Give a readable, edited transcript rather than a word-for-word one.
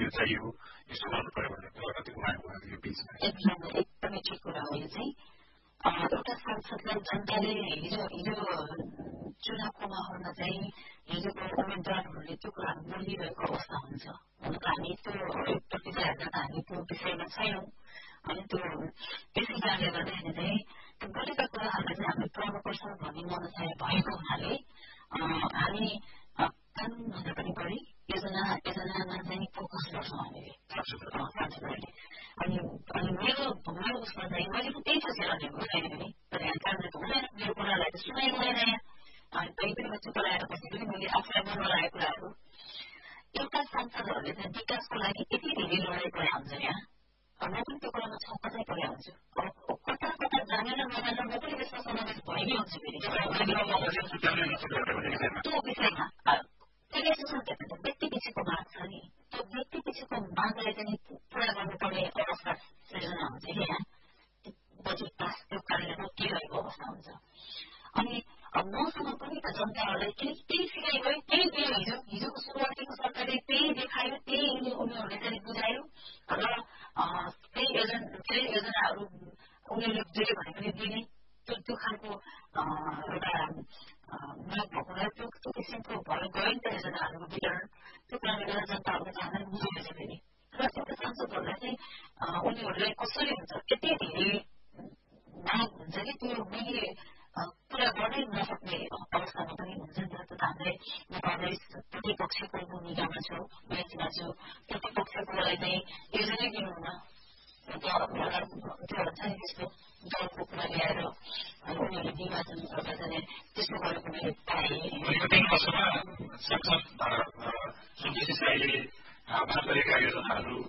चाहियो यस्तो गर्नु पर्यो भन्ने कुरा कति उहाँहरूको यो बिचमा एकदमै ठिक कुरा हो। यो चाहिँ एउटा सांसदलाई जनताले हिजो चुनावको माहौलमा चाहिँ हिजोको उम्मेद्वारहरूले त्यो कुराहरू बोलिरहेको अवस्था हुन्छ। हुन त हामी त्यो एकपट्टि चाहिँ हेर्दा त हामी त्यो विषयमा छैनौँ अनि त्यो त्यसै कारणले गर्दाखेरि चाहिँ त्यो बोलेका कुराहरूलाई चाहिँ हामीले पुऱ्याउनुपर्छ भन्ने मनसाय भएको हुनाले हामी कानुनभन्दा पनि बढी योजनामा चाहिँ फोकस गर्छौँ हामीले सांसदहरूले। अनि मेरो उसमा चाहिँ मैले पनि त्यही सोचेर भनेको फेरि कारणले त हुँदैन मेरो कुरालाई त सुनाइ हुँदैन यहाँ कहीँ पनि चुप लगाएर बसे पनि मैले आफूलाई मनमा लागेको कुराहरू एउटा सांसदहरूले चाहिँ विकासको लागि यति धेरै लडाइँ परेको हुन्छ यहाँ म पनि त्यो कुरामा छक्कै परेको हुन्छु। कता कता जानेर नजानेर म पनि त्यसमा समावेश भएकै हुन्छु फेरि त्यो विषयमा त्यसले चाहिँ व्यक्ति पछिको माग छ नि त्यो व्यक्ति पछिको मागलाई चाहिँ पुरा गर्नुपर्ने अवस्था सृजना हुन्छ कि यहाँ बजेट पास त्यो कारणले रोकिरहेको अवस्था हुन्छ। अनि मसँग पनि त जनताहरूलाई केही सिकाइ गयो केही दियो हिजोको सुरुवातीको सरकारले त्यही देखायो त्यही उनीहरूले चाहिँ बुझायो र त्यही योजनाहरू उनीहरूले जे भने पनि दिने त्यो खालको एउटा माग भएकोलाई त्यो किसिमको भएर गयो नि त योजनाहरूको वितरण त्यो कारणले गर्दा जनताहरूको चाहना बुझेको छ फेरि र एउटा सांसदहरूलाई चाहिँ उनीहरूलाई कसरी हुन्छ यति धेरै माग हुन्छ कि त्यो मैले पुरा गर्नै नसक्ने अवस्थामा पनि हुन्छ नि त हामीले नेपाललाई प्रतिपक्षको भूमिकामा छौँ बेचमा छौँ प्रतिपक्षकोलाई चाहिँ योजनै दिनुहुन्न त्यो हुन्छ नि त्यस्तो दलको कुरा ल्याएर उनीहरूले निर्वाचन गर्दा चाहिँ त्यस्तो गरेको मैले पाएँ। सांसद सन्तोष साईले पास गरेका योजनाहरू